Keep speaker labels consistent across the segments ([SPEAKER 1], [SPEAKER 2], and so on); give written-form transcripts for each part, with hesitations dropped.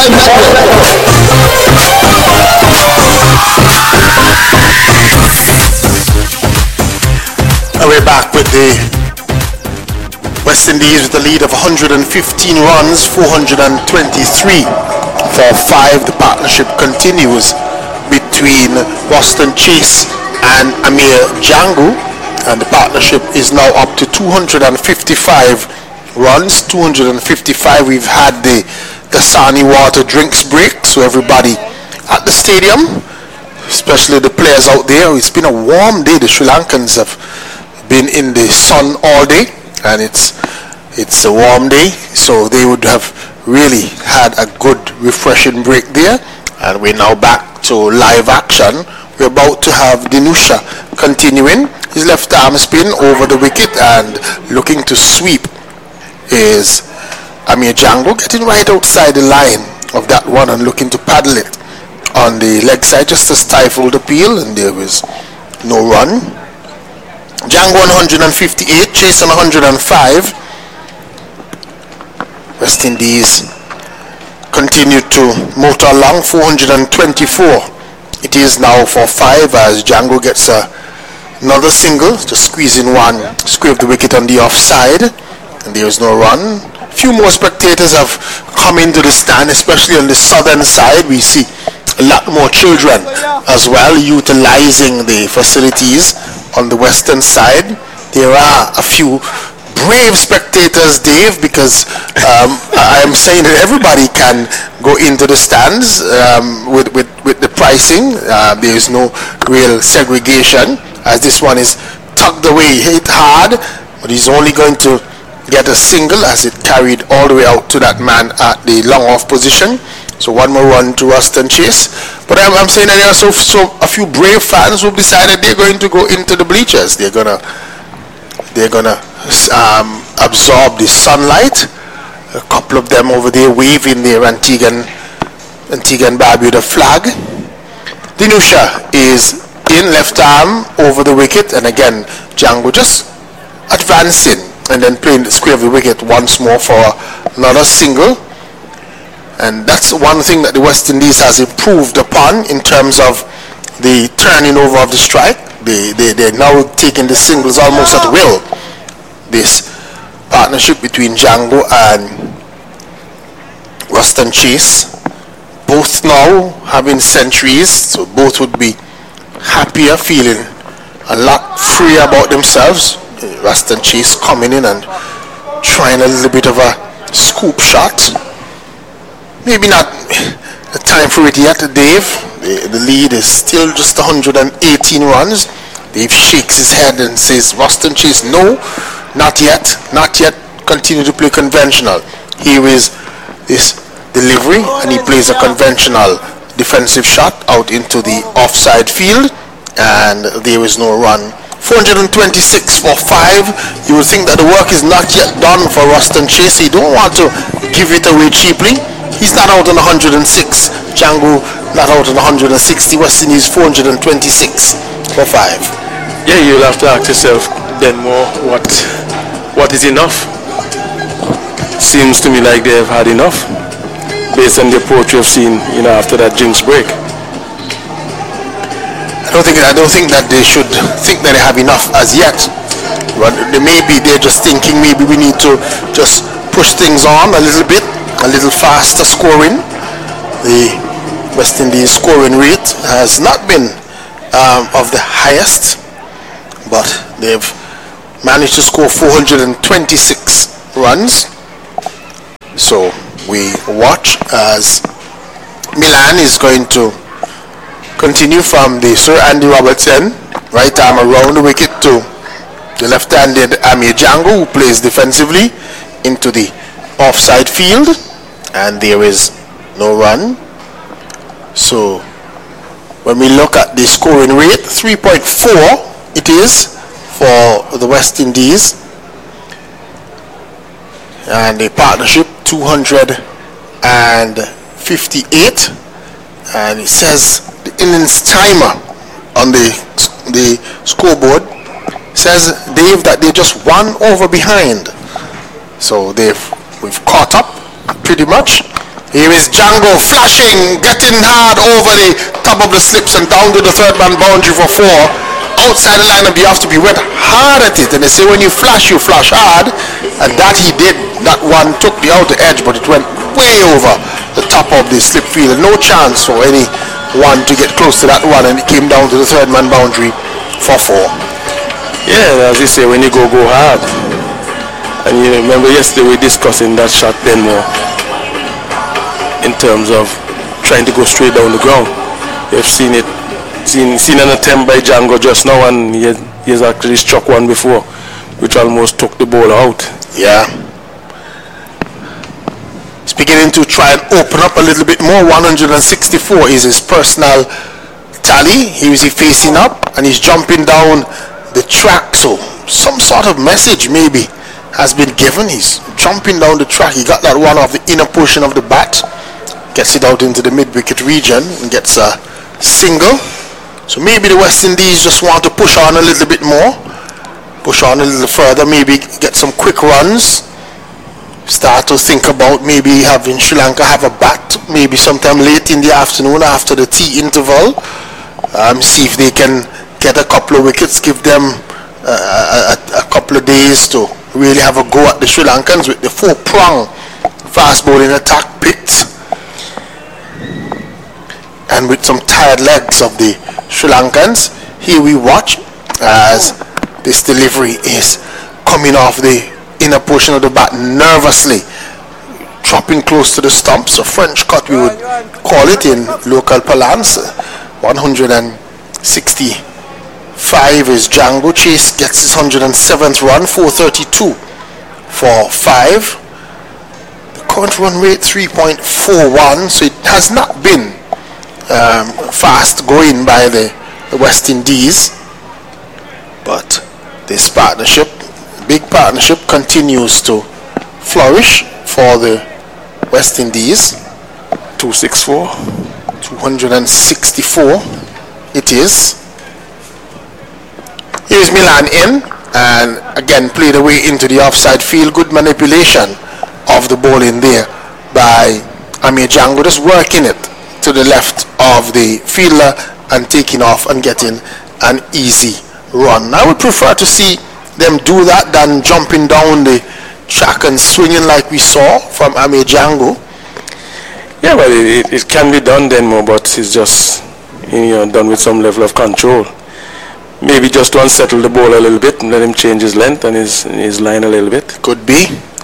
[SPEAKER 1] And we're back with the West Indies with a lead of 115 runs, 423 for 5. The partnership continues between Boston Chase and Amir Django, and the partnership is now up to 255 runs. 255. We've had the Dasani water drinks break, so everybody at the stadium, especially the players out there, it's been a warm day. The Sri Lankans have been in the sun all day, and it's a warm day, so they would have really had a good refreshing break there. And we're now back to live action. We're about to have Dinusha continuing his left arm spin over the wicket, and looking to sweep is Amir Django, getting right outside the line of that one and looking to paddle it on the leg side just to stifle the peel, and there was no run. Django 158, Chase on 105. West Indies continue to motor along, 424. It is now for 5 as Django gets another single, just squeezing one, scrape the wicket on the offside, and there is no run. Few more spectators have come into the stand, especially on the southern side. We see a lot more children as well utilizing the facilities on the western side. There are a few brave spectators, Dave, because I am saying that everybody can go into the stands with the pricing. There is no real segregation, as this one is tucked away, hit hard, but he's only going to get a single as it carried all the way out to that man at the long off position. So one more run to Ruston Chase. But I'm saying that there are so a few brave fans who've decided they're going to go into the bleachers. They're gonna absorb the sunlight. A couple of them over there waving their Antigua and Barbuda flag. Dinusha is in, left arm over the wicket, and again Django just advancing and then playing the square of the wicket once more for another single. And that's one thing that the West Indies has improved upon in terms of the turning over of the strike. They're now taking the singles almost at will. This partnership between Django and Ruston Chase, both now having centuries, so both would be happier, feeling a lot freer about themselves. Ruston Chase coming in and trying a little bit of a scoop shot. Maybe not the time for it yet, Dave. The lead is still just 118 runs. Dave shakes his head and says, Ruston Chase, no, not yet, not yet. Continue to play conventional. Here is this delivery, and he plays a conventional defensive shot out into the offside field, and there is no run. 426 for 5. You would think that the work is not yet done for Ruston Chase. He don't want to give it away cheaply. He's not out on 106. Django not out on 160. West Indies 426 for 5.
[SPEAKER 2] Yeah, you'll have to ask yourself then more what is enough. Seems to me like they have had enough based on the approach you've seen, after that jinx break.
[SPEAKER 1] I don't think that they should think that they have enough as yet. But they're just thinking maybe we need to just push things on a little bit, a little faster scoring. The West Indies scoring rate has not been of the highest, but they've managed to score 426 runs. So we watch as Milan is going to continue from the Sir Andy Roberts end, right arm around the wicket to the left-handed Amir Django, who plays defensively into the offside field, and there is no run. So when we look at the scoring rate, 3.4 it is for the West Indies, and the partnership 258, and it says the innings timer on the scoreboard says, Dave, that they're just 1 over behind. So we've caught up pretty much. Here is Django flashing, getting hard over the top of the slips and down to the third man boundary for 4. Outside the lineup, you have to be wet hard at it. And they say when you flash hard. And that he did. That one took the outer edge, but it went way over the top of the slip field. No chance for anyone to get close to that one. And it came down to the third man boundary for 4.
[SPEAKER 2] Yeah, as you say, when you go hard. And you remember yesterday we discussing that shot then more. In terms of trying to go straight down the ground. You've seen it, seen an attempt by Django just now, and he has actually struck one before, which almost took the ball out.
[SPEAKER 1] Yeah. He's beginning to try and open up a little bit more. 164 is his personal tally. Here is he facing up, and he's jumping down the track. So some sort of message maybe has been given. He's jumping down the track. He got that one off the inner portion of the bat. Gets it out into the mid-wicket region and gets a single. So maybe the West Indies just want to push on a little bit more, push on a little further, maybe get some quick runs, start to think about maybe having Sri Lanka have a bat maybe sometime late in the afternoon after the tea interval. See if they can get a couple of wickets, give them a couple of days to really have a go at the Sri Lankans with the 4-prong fast bowling attack picked. And with some tired legs of the Sri Lankans, here we watch as this delivery is coming off the inner portion of the bat nervously, dropping close to the stumps. A French cut we would call it in local parlance. 165 is Django. Chase gets his 107th run, 432 for 5. The current run rate 3.41, so it has not been fast going by the West Indies, but this partnership, big partnership, continues to flourish for the West Indies. 264 it is. Here's Milan in, and again played away into the offside field. Good manipulation of the ball in there by Amir Django, just working it to the left of the fielder and taking off and getting an easy run. I would prefer to see them do that than jumping down the track and swinging like we saw from Amir Django.
[SPEAKER 2] Yeah, well, it can be done then more, but it's just done with some level of control. Maybe just to unsettle the ball a little bit and let him change his length and his line a little bit.
[SPEAKER 1] Could be.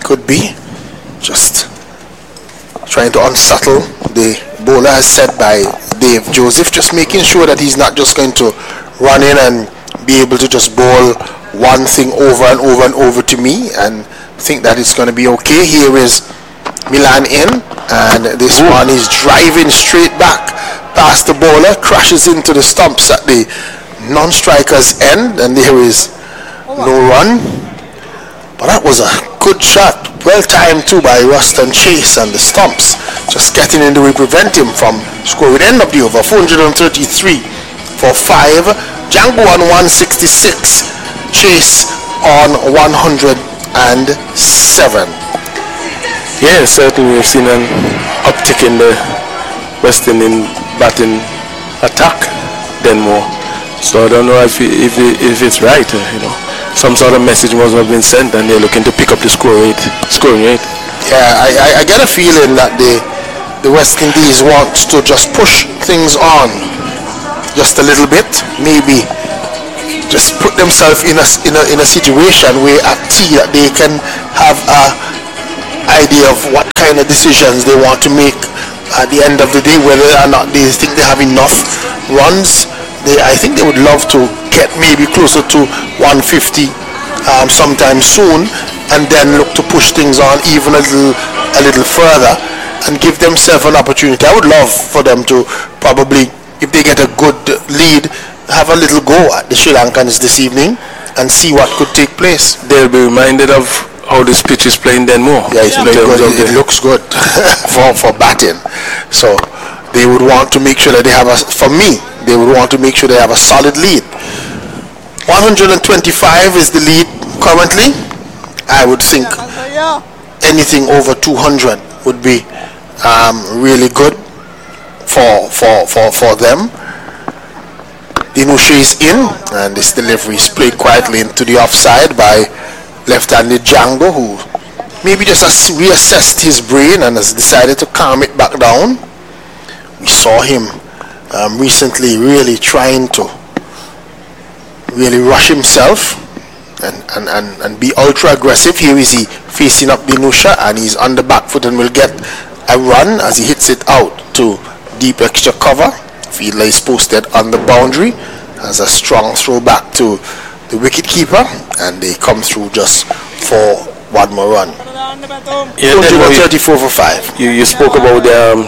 [SPEAKER 1] Just trying to unsettle the bowler, as said by Dave Joseph, just making sure that he's not just going to run in and be able to just bowl one thing over and over and over to me and think that it's going to be okay. Here is Milan in, and this one is driving straight back past the bowler, crashes into the stumps at the non-striker's end, and there is no run. But that was a good shot, well timed too by Ruston Chase, and the stumps just getting in the way, prevent him from scoring. End of the over, 433 for 5. Django on 166, Chase on 107.
[SPEAKER 2] Yeah, certainly we've seen an uptick in the West Indian batting attack then more. So I don't know if it's right, some sort of message must have been sent and they're looking to pick up the scoring rate.
[SPEAKER 1] Yeah, I get a feeling that the West Indies want to just push things on just a little bit, maybe just put themselves in a situation where at tea that they can have a idea of what kind of decisions they want to make at the end of the day, whether or not they think they have enough runs. I think they would love to get maybe closer to 150 sometime soon, and then look to push things on even a little further and give themselves an opportunity. I would love for them to probably, if they get a good lead, have a little go at the Sri Lankans this evening and see what could take place.
[SPEAKER 2] They'll be reminded of how this pitch is playing then more.
[SPEAKER 1] Yeah, it's very good. It looks good for batting. So they would want to make sure that they have they would want to make sure they have a solid lead. 125 is the lead currently. I would think anything over 200 would be really good for them. Dinusha is in, and this delivery is played quietly into the offside by left-handed Django, who maybe just has reassessed his brain and has decided to calm it back down. We saw him recently really trying to really rush himself and be ultra aggressive. Here is he facing up Dinusha, and he's on the back foot and will get a run as he hits it out to deep extra cover. Fiedler is posted on the boundary, has a strong throw back to the wicket keeper, and they come through just for one more run.
[SPEAKER 2] Yeah,
[SPEAKER 1] 34 for 5.
[SPEAKER 2] You spoke about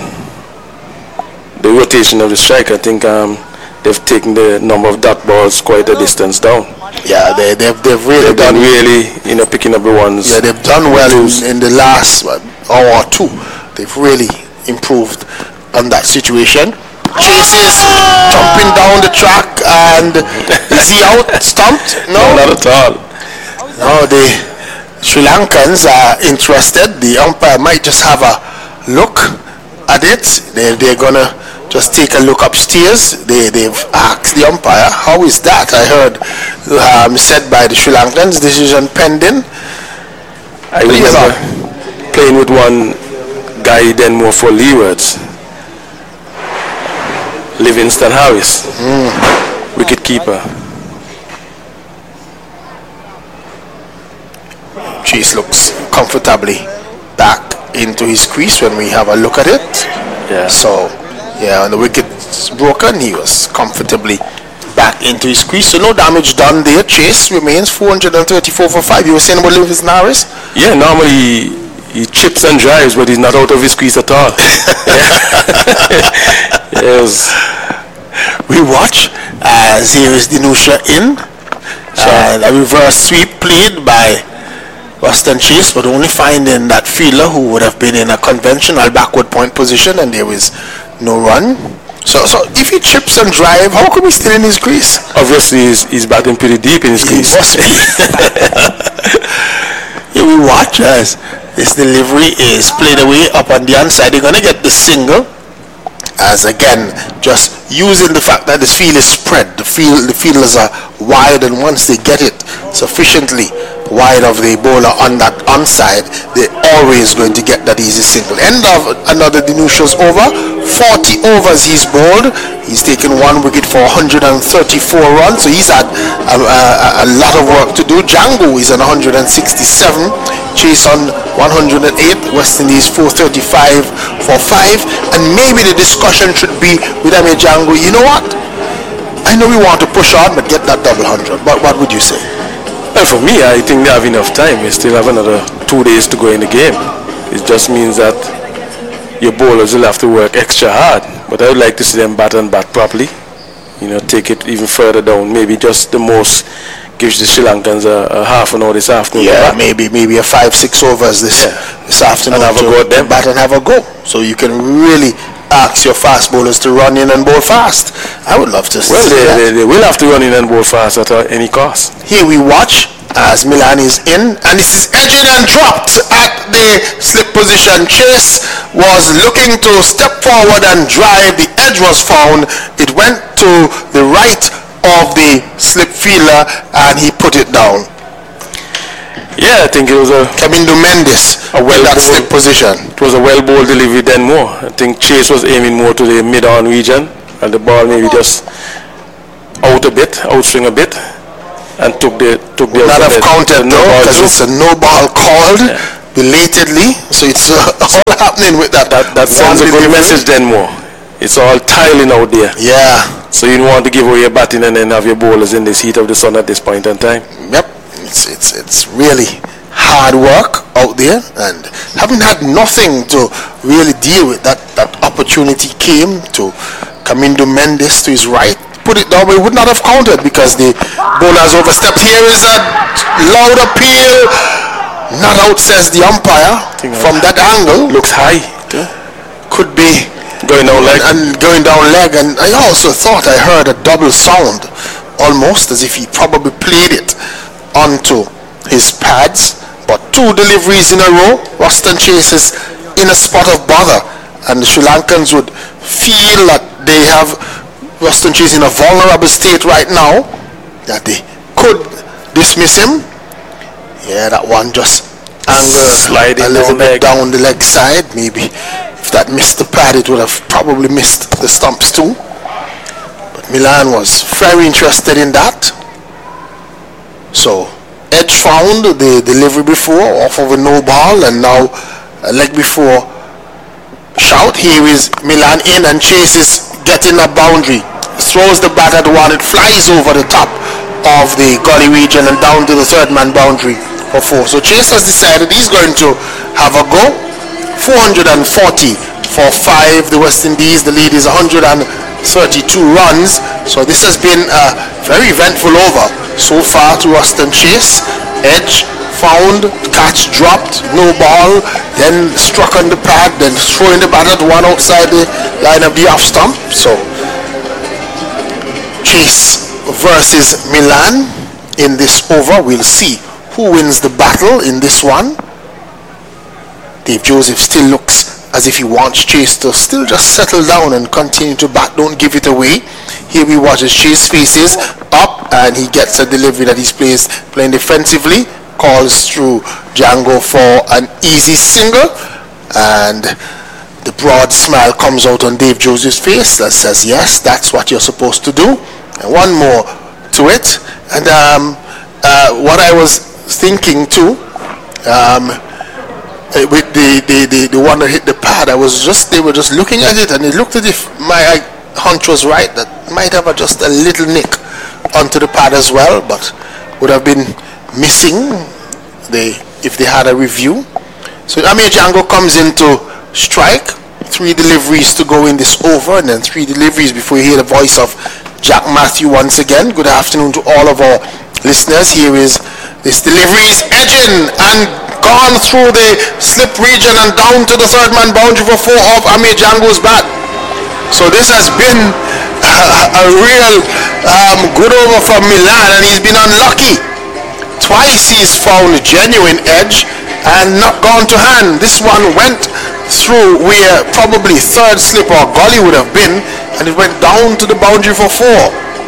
[SPEAKER 2] the rotation of the strike. I think they've taken the number of dot balls quite a distance down.
[SPEAKER 1] Yeah, they've really
[SPEAKER 2] done really, picking up the ones.
[SPEAKER 1] Yeah, they've done well in the last hour or two. They've really improved on that situation. Chases jumping down the track, and is he out stumped? No,
[SPEAKER 2] not at all.
[SPEAKER 1] No, the Sri Lankans are interested. The umpire might just have a look at it. They're gonna just take a look upstairs. They've asked the umpire, how is that? I heard said by the Sri Lankans, decision pending.
[SPEAKER 2] I remember playing with one guy then more for leewards. Livingston Harris, wicket keeper.
[SPEAKER 1] Chase looks comfortably back into his crease when we have a look at it.
[SPEAKER 2] Yeah.
[SPEAKER 1] So, yeah, when the wicket's broken, he was comfortably back into his crease. So no damage done there. Chase remains 434 for 5. You were saying about Livingston Harris?
[SPEAKER 2] Yeah, normally he chips and drives, but he's not out of his crease at all. Yes.
[SPEAKER 1] We watch as here is Dinusha in, and a reverse sweep played by Ruston Chase, but only finding that Fiedler, who would have been in a conventional backward point position, and there was no run. So if he chips and drive, how come he's still in his crease?
[SPEAKER 2] Obviously he's batting pretty deep in his crease.
[SPEAKER 1] He must be. Here we watch as this delivery is played away up on the inside. They're going to get the single, as again, just using the fact that this field is spread. The fielders are wide, and once they get it sufficiently wide of the bowler on that onside, they're always going to get that easy single. End of another Dinusha's over. 40 overs he's bowled. He's taken one wicket for 134 runs, so he's had a lot of work to do. Django is on 167. Chase on 108. West Indies 435 for 5. And maybe the discussion should be with Amir Django, you know what? I know we want to push on, but get that double 100. But what would you say?
[SPEAKER 2] Well, for me, I think they have enough time. We still have another 2 days to go in the game. It just means that your bowlers will have to work extra hard. But I would like to see them bat and bat properly. Take it even further down. Maybe just the most gives the Sri Lankans a half an hour this afternoon.
[SPEAKER 1] Yeah, maybe a 5-6 overs this afternoon.
[SPEAKER 2] And have a go at them.
[SPEAKER 1] Bat and have a go. So you can really ask your fast bowlers to run in and bowl fast. I would love to see that.
[SPEAKER 2] They will have to run in and bowl fast at any cost.
[SPEAKER 1] Here we watch as Milan is in, and this is edged and dropped at the slip position. Chase was looking to step forward and drive. The edge was found. It went to the right of the slip fielder, and he put it down.
[SPEAKER 2] Yeah, I think it was
[SPEAKER 1] Kamindo Mendes in that slip position.
[SPEAKER 2] It was a well-bowled delivery then more. I think Chase was aiming more to the mid-on region, and the ball maybe just outswing a bit, and took the
[SPEAKER 1] not have counted though, because it's a no ball called belatedly, so it's all happening with that
[SPEAKER 2] sends a good message then more. It's all tiling out there.
[SPEAKER 1] Yeah.
[SPEAKER 2] So you don't want to give away your batting and then have your bowlers in this heat of the sun at this point in time.
[SPEAKER 1] Yep. It's really hard work out there, and haven't had nothing to really deal with. That opportunity came to Kamindo Mendes to his right, put it down, but he would not have counted because the bowler has overstepped. Here is a loud appeal. Not out, says the umpire. From that angle,
[SPEAKER 2] looks high.
[SPEAKER 1] Could be
[SPEAKER 2] going down leg.
[SPEAKER 1] And going down leg. And I also thought I heard a double sound, almost as if he probably played it onto his pads. But 2 deliveries in a row. Ruston Chase is in a spot of bother and the Sri Lankans would feel that they have Ruston Chase in a vulnerable state right now, that they could dismiss him. Yeah, that one just angled a little bit down the leg side. Maybe if that missed the pad, it would have probably missed the stumps too. But Milan was very interested in that. So Edge found the delivery before off of a no ball, and now a leg before shout. Here is Milan in, and Chase is getting a boundary. Throws the bat at one. It flies over the top of the gully region and down to the third man boundary for 4. So Chase has decided he's going to have a go. 440 for 5. The West Indies, the lead is 132 runs. So this has been a very eventful over so far to Ruston Chase. Edge found, catch dropped, no ball, then struck on the pad, then throwing the bat at one outside the line of the off stump. So Chase versus Milan in this over. We'll see who wins the battle in this one. Dave Joseph still looks as if he wants Chase to still just settle down and continue to bat. Don't give it away. Here we watch as Chase faces up, and he gets a delivery that he's playing defensively. Calls through Django for an easy single, and the broad smile comes out on Dave Joseph's face that says, yes, that's what you're supposed to do. And one more to it. And what I was thinking too, with the one that hit the pad, they were just looking at it, and it looked as if my hunch was right, that might have just a little nick onto the pad as well, but would have been missing if they had a review. So Amir Django comes into strike. 3 deliveries to go in this over, and then 3 deliveries before you hear the voice of Jack Matthew once again. Good afternoon to all of our listeners. Here is this delivery, is edging and gone through the slip region and down to the third man boundary for 4 off Amir Django's bat. So this has been a real good over for Milan, and he's been unlucky. Twice he's found a genuine edge and not gone to hand. This one went through where probably third slip or gully would have been, and it went down to the boundary for 4.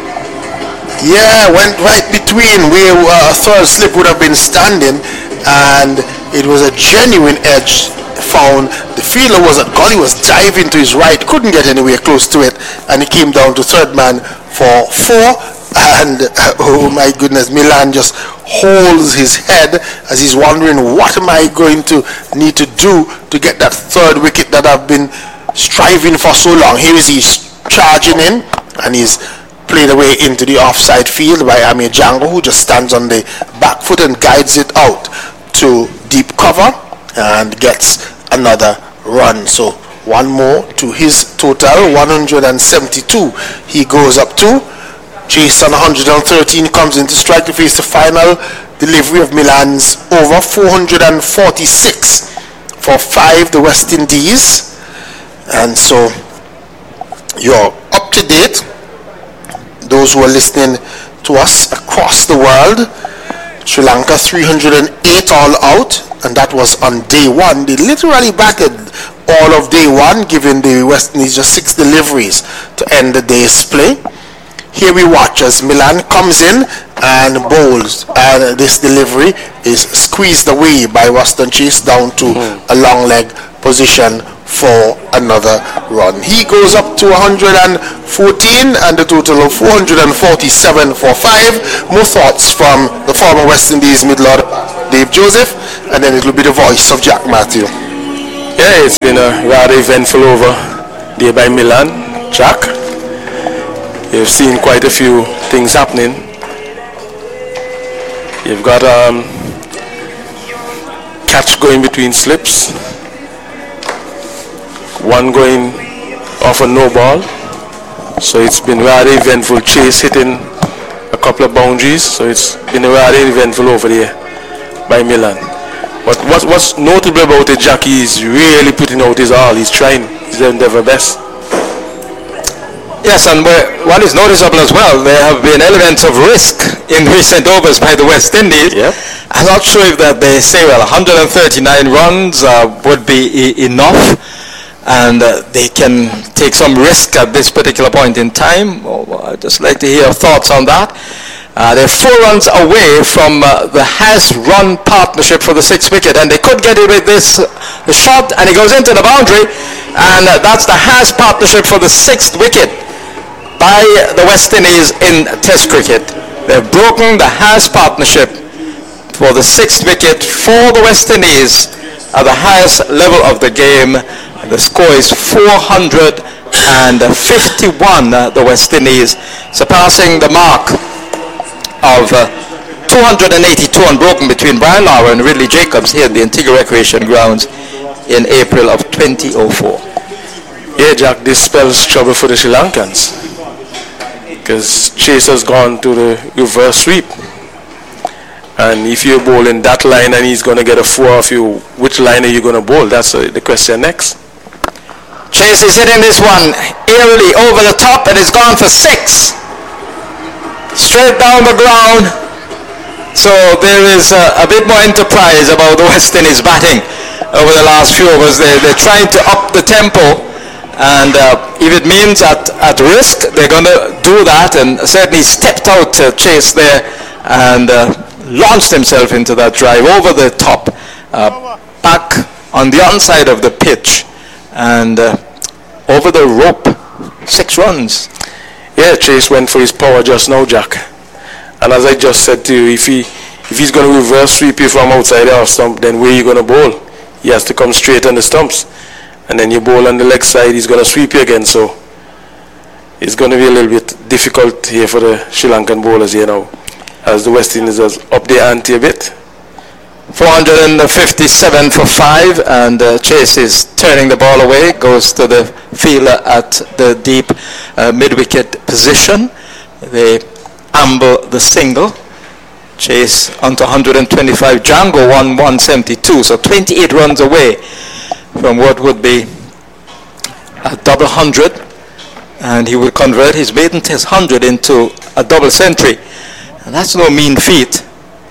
[SPEAKER 1] Yeah, went right between where a third slip would have been standing, and it was a genuine edge found. The fielder was at gully, was diving to his right, couldn't get anywhere close to it, and he came down to third man for 4. And oh my goodness, Milan just holds his head as he's wondering, what am I going to need to do to get that third wicket that I've been striving for so long. Here is he charging in, and he's played away into the offside field by Amir Django, who just stands on the back foot and guides it out to deep cover and gets another run. So one more to his total, 172 he goes up to. Chase on 113 comes into strike to face the final delivery of Milan's over. 446 for 5, the West Indies. And so you're up to date, those who are listening to us across the world. Sri Lanka 308 all out, and that was on day 1. They literally batted all of day 1, giving the West Indies just 6 deliveries to end the day's play. Here we watch as Milan comes in and bowls, and this delivery is squeezed away by Ruston Chase down to a long leg position for another run. He goes up to 114 and the total of 447 for 5. More thoughts from the former West Indies mid-order Dave Joseph, and then it will be the voice of Jack Matthew.
[SPEAKER 2] Yeah, it's been a rather eventful over there by Milan. Jack, you've seen quite a few things happening. You've got catch going between slips, one going off a no ball, so it's been rather eventful. Chase hitting a couple of boundaries, so it's been a rather eventful over there by Milan. But what's notable about it, Jackie, is really putting out his all. He's trying his endeavor best.
[SPEAKER 3] Yes, and what is noticeable as well, there have been elements of risk in recent overs by the West Indies.
[SPEAKER 2] Yep.
[SPEAKER 3] I'm not sure if that they say, well, 139 runs would be enough. and they can take some risk at this particular point in time. I'd just like to hear your thoughts on that. They're 4 runs away from the Has run partnership for the 6th wicket, and they could get it with this shot, and it goes into the boundary, and that's the Has partnership for the 6th wicket by the West Indies in Test cricket. They've broken the Has partnership for the 6th wicket for the West Indies at the highest level of the game. The score is 451, the West Indies surpassing the mark of 282 unbroken between Brian Lara and Ridley Jacobs here at the Antigua Recreation Grounds in April of 2004.
[SPEAKER 2] Yeah, Jack, this spells trouble for the Sri Lankans, because Chase has gone to the reverse sweep, and if you're bowling that line and he's going to get a 4 off you, which line are you going to bowl? That's the question next.
[SPEAKER 3] Chase is hitting this one airily over the top, and it's gone for 6. Straight down the ground. So there is a bit more enterprise about the West Indies batting over the last few overs. They're trying to up the tempo, and if it means at risk, they're going to do that, and certainly stepped out to Chase there and launched himself into that drive over the top, back on the onside of the pitch, and over the rope. 6 runs.
[SPEAKER 2] Yeah, Chase went for his power just now, Jack. And as I just said to you, if he's going to reverse sweep you from outside the off stump, then where are you going to bowl? He has to come straight on the stumps. And then you bowl on the leg side, he's going to sweep you again. So it's going to be a little bit difficult here for the Sri Lankan bowlers here now, as the West Indies has up their ante a bit.
[SPEAKER 3] 457 for 5, and Chase is turning the ball away, goes to the fielder at the deep mid-wicket position. They amble the single. Chase onto 125. Django won 172, so 28 runs away from what would be a double 100, and he would convert his maiden Test 100 into a double century, and that's no mean feat.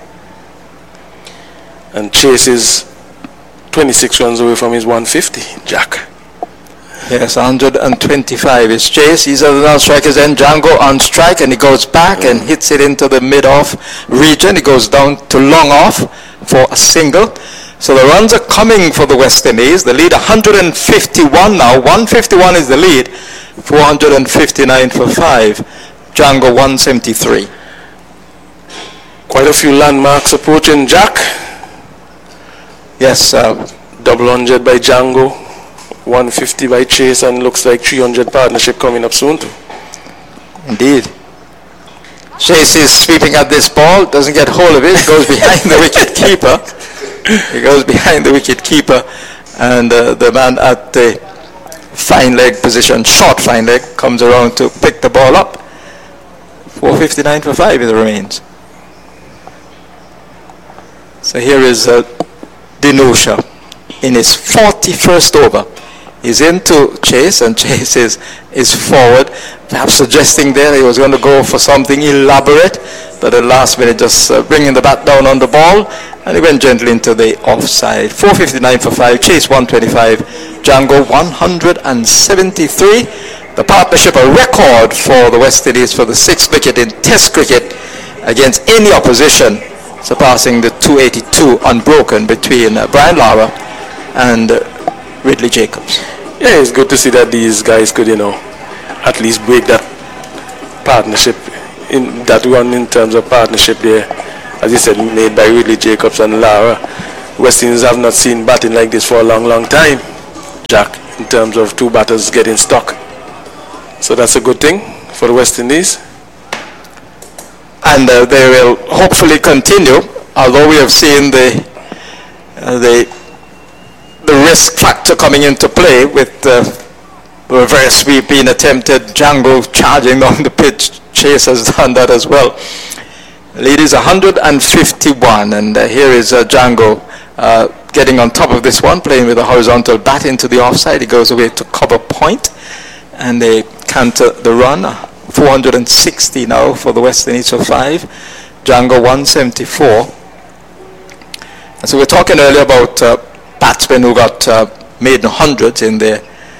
[SPEAKER 2] And Chase is 26 runs away from his 150, Jack.
[SPEAKER 3] Yes, 125 is Chase. He's at the non-strikers end. Django on strike, and he goes back and hits it into the mid-off region. He goes down to long off for a single. So the runs are coming for the West Indies. The lead 151 now. 151 is the lead. 459 for 5. Django 173.
[SPEAKER 2] Quite a few landmarks approaching, Jack.
[SPEAKER 3] Yes,
[SPEAKER 2] double 100 by Django, 150 by Chase, and looks like 300 partnership coming up soon too.
[SPEAKER 3] Indeed. Chase is sweeping at this ball, doesn't get hold of it, goes behind the wicket keeper. He goes behind the wicket keeper, and the man at the fine leg position, short fine leg, comes around to pick the ball up. 459 for 5 it remains. So here is Dinusha in his 41st over. He's into Chase, and Chase is forward, perhaps suggesting there he was going to go for something elaborate, but at last minute just bringing the bat down on the ball, and he went gently into the offside. 459 for 5, Chase 125, Django 173. The partnership a record for the West Indies for the 6th wicket in Test cricket against any opposition, surpassing the 282 unbroken between Brian Lara and Ridley Jacobs.
[SPEAKER 2] Yeah, it's good to see that these guys could, at least break that partnership, in that one in terms of partnership there, as you said, made by Ridley Jacobs and Lara. West Indies have not seen batting like this for a long, long time, Jack, in terms of 2 batters getting stuck. So that's a good thing for the West Indies.
[SPEAKER 3] And they will hopefully continue, although we have seen the risk factor coming into play with the reverse sweep being attempted, Django charging down the pitch. Chase has done that as well. The lead is 151, and here is Django getting on top of this one, playing with a horizontal bat into the offside. He goes away to cover point, and they canter the run. 460 now for the West Indies for 5. Django 174. And so we're talking earlier about batsmen who got maiden hundreds in their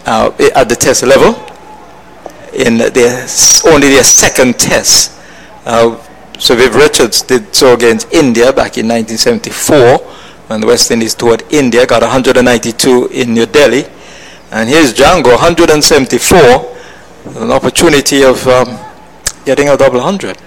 [SPEAKER 3] at the test level in only their second test. So Viv Richards did so against India back in 1974 when the West Indies toured India, got 192 in New Delhi. And here's Django, 174, an opportunity of getting a double 100.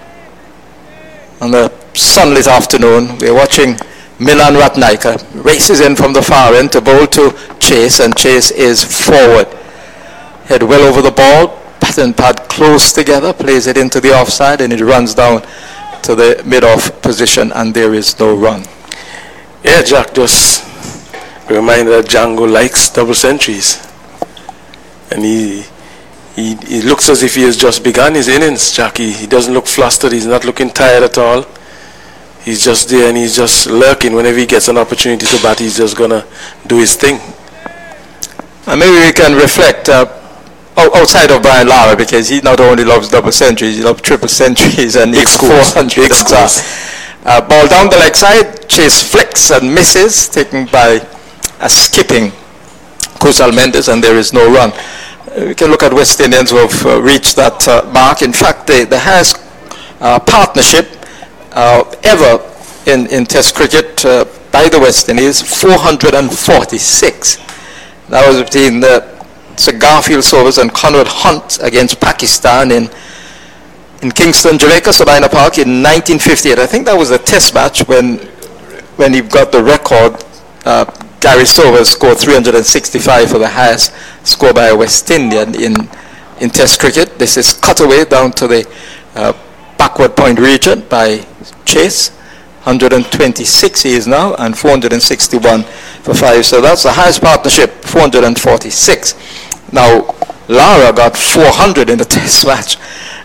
[SPEAKER 3] On the sunlit afternoon, we're watching Milan Ratnaika races in from the far end to bowl to Chase, and Chase is forward. Head well over the ball, bat and pad close together, plays it into the offside, and it runs down to the mid-off position, and there is no run.
[SPEAKER 2] Yeah, Jack, just a reminder that Django likes double centuries. And he looks as if he has just begun his innings, Jack. He doesn't look flustered, he's not looking tired at all. He's just there and he's just lurking. Whenever he gets an opportunity to bat, he's just going to do his thing.
[SPEAKER 3] And maybe we can reflect outside of Brian Lara, because he not only loves double centuries, he loves triple centuries and even 400. Ball down the leg side, Chase flicks and misses, taken by a skipping Kusal Mendes, and there is no run. We can look at West Indians who have reached that mark. In fact, the highest partnership ever in Test cricket by the West Indies, 446. That was between Sir Garfield Sobers and Conrad Hunt against Pakistan in Kingston, Jamaica, Sabina Park in 1958. I think that was a Test match when he got the record. Gary Sobers scored 365 for the highest score by a West Indian in Test cricket. This is cut away down to the backward point region by Chase. 126 he is now, and 461 for 5. So that's the highest partnership, 446. Now, Lara got 400 in the Test match,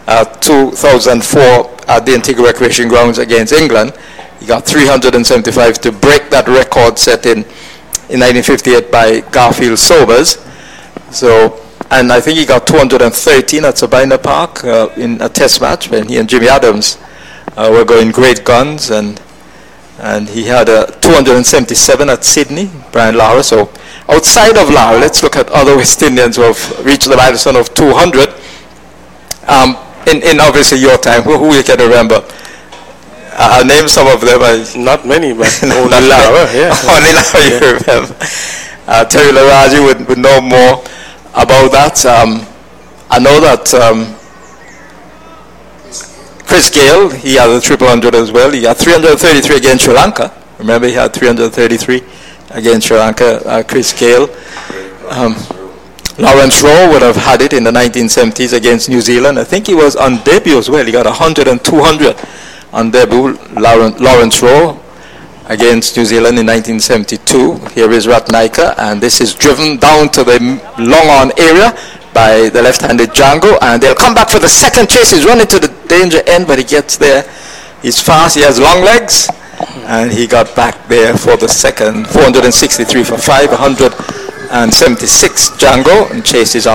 [SPEAKER 3] 2004 at the Antigua Recreation Grounds against England. He got 375 to break that record set in 1958 by Garfield Sobers. So, and I think he got 213 at Sabina Park in a Test match when he and Jimmy Adams were going great guns, and he had 277 at Sydney, Brian Lara. So outside of Lara, let's look at other West Indians who have reached the milestone of 200. In obviously your time, who you can remember? I'll name some of them.
[SPEAKER 2] Not many, but only Lara. Yeah.
[SPEAKER 3] Only Lara you remember. Terry Laraji would know more about that. I know that Chris Gale, he had a triple 100 as well. He had 333 against Sri Lanka. Remember, he had 333 against Sri Lanka, Chris Gale. Lawrence Rowe would have had it in the 1970s against New Zealand. I think he was on debut as well. He got 100 and 200 on debut. Lawrence Rowe against New Zealand in 1972. Here is Ratnaika, and this is driven down to the long on area by the left-handed Django, and they'll come back for the second chase. He's running to the danger end, but he gets there. He's fast, he has long legs, and he got back there for the second. 463 for 5, 176 Django, and Chase is on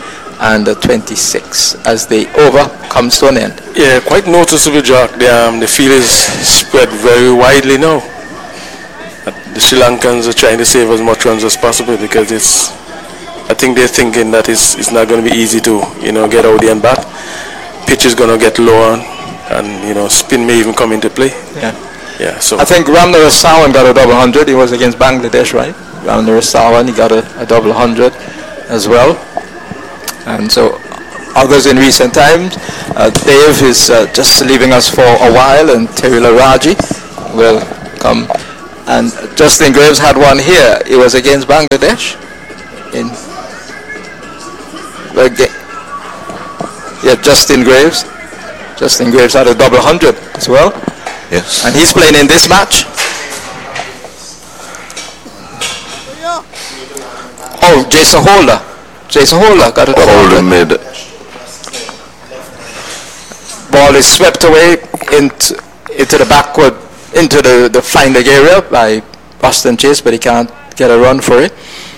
[SPEAKER 3] 126 as the over comes to an end.
[SPEAKER 2] Yeah, quite noticeable, Jack. The field is spread very widely now. The Sri Lankans are trying to save as much runs as possible, because I think they're thinking that it's not going to be easy to get out there and bat. Pitch is going to get lower, and spin may even come into play. Yeah. So
[SPEAKER 3] I think Ramnaresh Sawan got a double 100. He was against Bangladesh, right? Ramnaresh Sawan, he got a double 100 as well. And so others in recent times, Dave is just leaving us for a while, and Terry Laraji will come. And Justin Graves had one here. It was against Bangladesh. Justin Graves. Justin Graves had a double 100 as well.
[SPEAKER 4] Yes.
[SPEAKER 3] And he's playing in this match. Oh, Jason Holder. Jason Holder got a double 100.
[SPEAKER 4] Mid.
[SPEAKER 3] Ball is swept away into the backward, into the fine leg area by Boston Chase, but he can't get a run for it.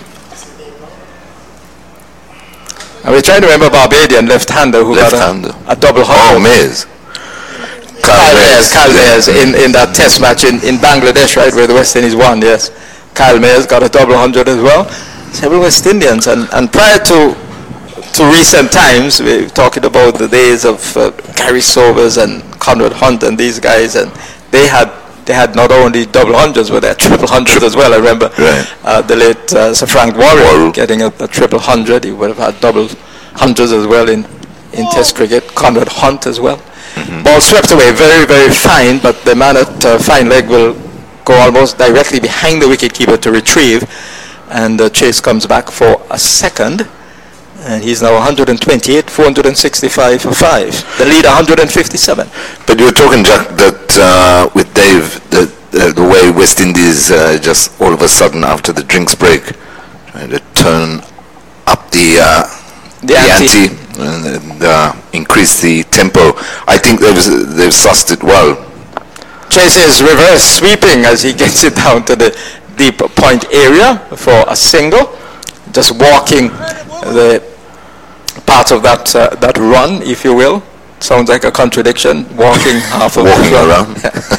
[SPEAKER 3] And we're trying to remember Barbadian left-hander who got a double 100.
[SPEAKER 4] Oh, Mays.
[SPEAKER 3] Kyle Mayers in that Test match in Bangladesh, right, where the West Indies won. Yes, Kyle Mayers got a double 100 as well. several West Indians, and prior to recent times, we're talking about the days of Gary Sobers and Conrad Hunt and these guys, and they had not only double hundreds, but they had triple hundreds as well. I remember the late Sir Frank Warren getting a triple hundred. He would have had double hundreds as well in Test cricket. Conrad Hunt as well. Mm-hmm. Ball swept away, very, very fine, but the man at fine leg will go almost directly behind the wicketkeeper to retrieve, and Chase comes back for a second, and he's now 128, 465 for 5. The lead 157.
[SPEAKER 4] But you were talking, Jack, that with Dave, the way West Indies just all of a sudden after the drinks break trying to turn up the ante and increase the tempo. I think they've sussed it well.
[SPEAKER 3] Chase is reverse sweeping as he gets it down to the deep point area for a single, just walking the part of that run, if you will. Sounds like a contradiction, walking half of
[SPEAKER 4] walking around.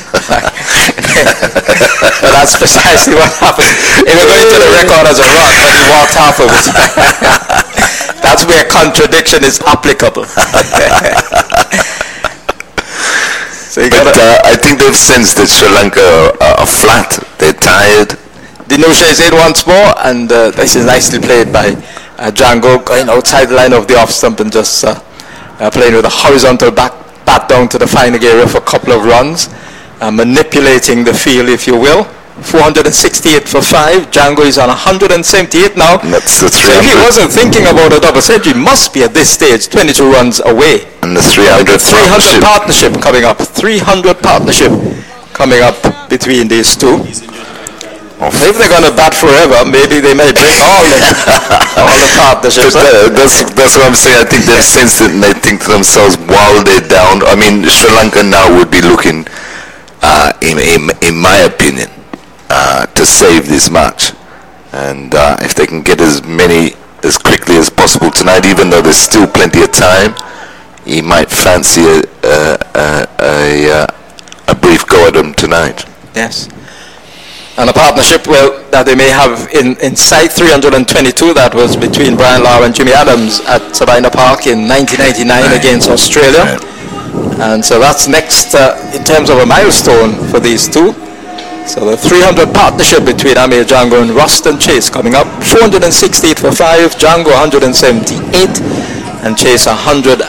[SPEAKER 3] But that's precisely what happened. It will go into the record as a run, but he walked half of it. That's where contradiction is applicable. So
[SPEAKER 4] but I think they've sensed that Sri Lanka are flat. They're tired.
[SPEAKER 3] Dinusha is in once more, and this is nicely played by Django, going outside the line of the off stump and just playing with a horizontal bat down to the fine leg area for a couple of runs, manipulating the field, if you will. 468 for 5. Django is on 178 now.
[SPEAKER 4] That's the 300.
[SPEAKER 3] So if he wasn't thinking about a double century, must be at this stage 22 runs away.
[SPEAKER 4] And the 300
[SPEAKER 3] partnership coming up. 300 partnership coming up between these two. If they're going to bat forever, maybe they may break all the partnerships.
[SPEAKER 4] That's what I'm saying. I think they've sensed it and they think to themselves, while they're down, I mean, Sri Lanka now would be looking, in my opinion, to save this match. And if they can get as quickly as possible tonight, even though there's still plenty of time, he might fancy a brief go at them tonight.
[SPEAKER 3] Yes. And a partnership that they may have in sight, 322, that was between Brian Lara and Jimmy Adams at Sabina Park in 1999 against Australia. And so that's next in terms of a milestone for these two. So the 300 partnership between Amir Django and Ruston Chase coming up. 468 for 5, Django 178, and Chase 129.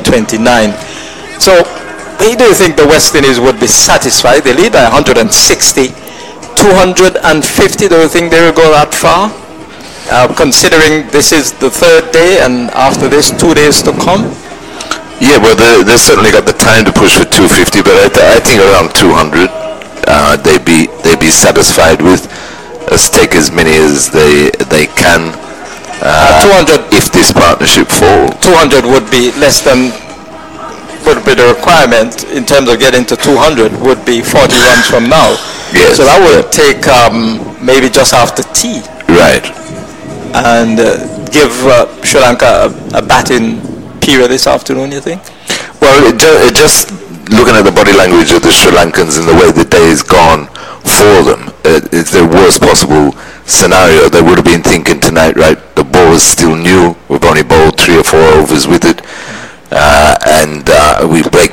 [SPEAKER 3] So where do you think the West Indies would be satisfied? They lead by 160. 250, do you think they will go that far? Considering this is the third day and after this 2 days to come?
[SPEAKER 4] Yeah, well, they certainly got the time to push for 250, but I think around 200 they'd be satisfied with. Take as many as they can.
[SPEAKER 3] 200,
[SPEAKER 4] if this partnership falls.
[SPEAKER 3] 200 would be less than, would be the requirement in terms of getting to 200 would be 40 runs from now.
[SPEAKER 4] Yes.
[SPEAKER 3] So that would take maybe just after tea.
[SPEAKER 4] Right.
[SPEAKER 3] And give Sri Lanka a batting period this afternoon, you think?
[SPEAKER 4] Well, just looking at the body language of the Sri Lankans and the way the day has gone for them, it's the worst possible scenario. They would have been thinking tonight, right, the ball is still new. We've only bowled 3 or 4 overs with it. And we break